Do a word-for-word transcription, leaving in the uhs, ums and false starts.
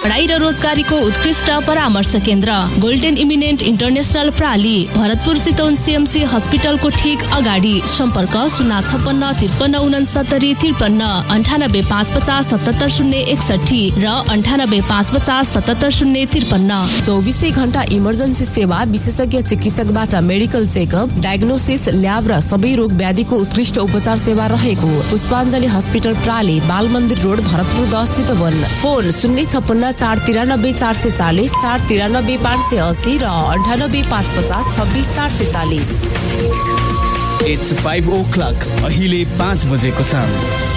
पढाइ र रोजगारीको उत्कृष्ट परामर्श केन्द्र golden eminent international प्राली, Bharatpur Chitwan CMC हस्पिटलको ठीक अगाडि। सम्पर्क शून्य छपन्न त्रिपन्न उनसत्तरी त्रिपन्न अन्ठानब्बे पाँच पचास सतहत्तर शून्य एकसठी र अन्ठानब्बे पाँच पचास सतहत्तर शून्य त्रिपन्न। चौबिसै घण्टा इमर्जेन्सी सेवा, विशेषज्ञ चिकित्सकबाट मेडिकल चेकअप, डायग्नोसिस, ल्याब र सबै रोग व्याधिको उत्कृष्ट उपचार सेवा रहेको पुष्पाञ्जली हस्पिटल प्राली, बाल मन्दिर रोड, भरतपुर दस चितवन। फोन शून्य छपन्न चार तिरानब्बे चार सय चालिस, चार तिरानब्बे पाँच सय अस्सी र अन्ठानब्बे पाँच पचास छब्बिस चार सय चालिस। It's five o'clock. अहिले पाँच बजेको छ।